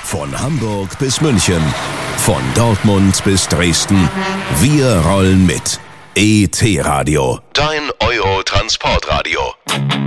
Von Hamburg bis München, von Dortmund bis Dresden. Wir rollen mit. ET Radio, dein Euro-Transportradio.